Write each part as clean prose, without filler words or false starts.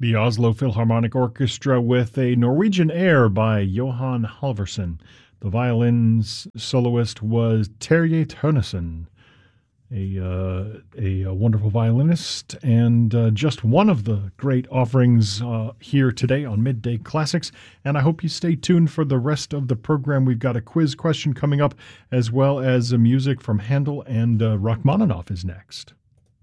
The Oslo Philharmonic Orchestra with a Norwegian air by Johan Halvorsen. The violin soloist was Terje Tønnesen, a wonderful violinist, and just one of the great offerings here today on Midday Classics. And I hope you stay tuned for the rest of the program. We've got a quiz question coming up, as well as music from Handel, and Rachmaninoff is next.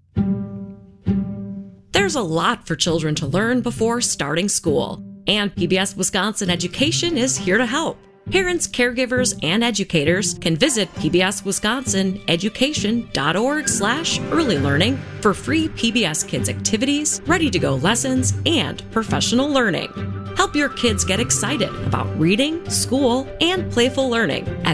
There's a lot for children to learn before starting school, and PBS Wisconsin Education is here to help. Parents, caregivers, and educators can visit pbswisconsineducation.org/early learning for free PBS Kids activities, ready-to-go lessons, and professional learning. Help your kids get excited about reading, school, and playful learning at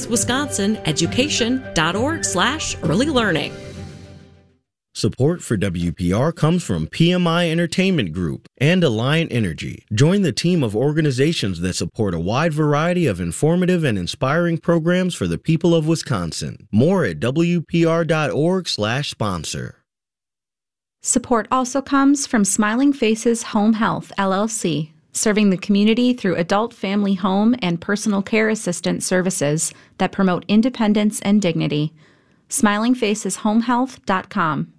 pbswisconsineducation.org/early learning. Support for WPR comes from PMI Entertainment Group and Alliant Energy. Join the team of organizations that support a wide variety of informative and inspiring programs for the people of Wisconsin. More at WPR.org/sponsor. Support also comes from Smiling Faces Home Health, LLC, serving the community through adult family home and personal care assistant services that promote independence and dignity. SmilingFacesHomeHealth.com.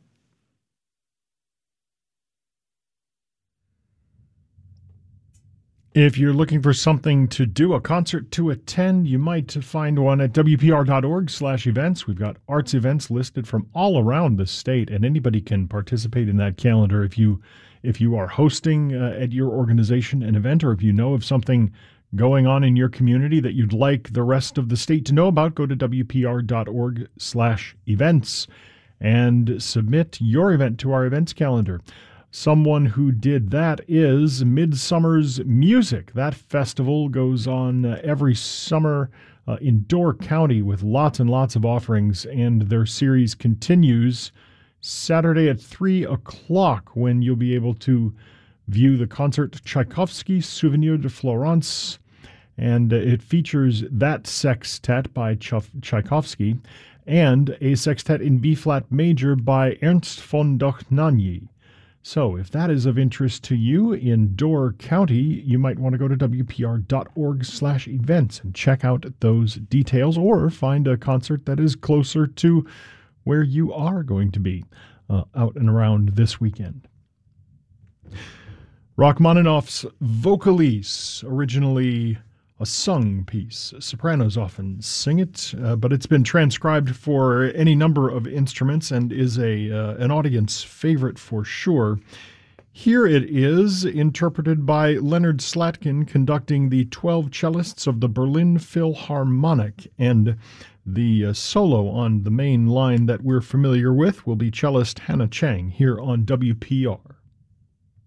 If you're looking for something to do, a concert to attend, you might find one at WPR.org/events. We've got arts events listed from all around the state, and anybody can participate in that calendar. If you are hosting at your organization an event, or if you know of something going on in your community that you'd like the rest of the state to know about, go to WPR.org/events and submit your event to our events calendar. Someone who did that is Midsummer's Music. That festival goes on every summer in Door County with lots and lots of offerings, and their series continues Saturday at 3 o'clock, when you'll be able to view the concert Tchaikovsky Souvenir de Florence, and it features that sextet by Tchaikovsky and a sextet in B-flat major by Ernst von Dohnanyi. So if that is of interest to you in Door County, you might want to go to WPR.org/events and check out those details, or find a concert that is closer to where you are going to be out and around this weekend. Rachmaninoff's Vocalise, originally a sung piece. Sopranos often sing it, but it's been transcribed for any number of instruments and is an audience favorite for sure. Here it is, interpreted by Leonard Slatkin, conducting the 12 cellists of the Berlin Philharmonic, and the solo on the main line that we're familiar with will be cellist Hannah Chang here on WPR.